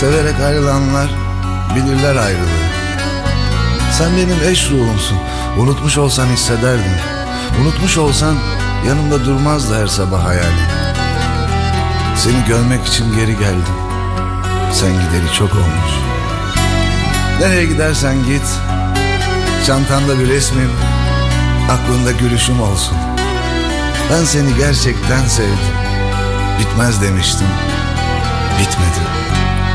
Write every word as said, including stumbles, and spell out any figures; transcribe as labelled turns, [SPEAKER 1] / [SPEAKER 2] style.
[SPEAKER 1] Severek ayrılanlar bilirler ayrılığı. Sen benim eş ruhumsun. Unutmuş olsan hissederdin. Unutmuş olsan yanımda durmazdı her sabah hayalin. Seni görmek için geri geldim. Sen gideri çok olmuş. Nereye gidersen git, çantanda bir resmim, aklında gülüşüm olsun. Ben seni gerçekten sevdim. Bitmez demiştim, bitmedi.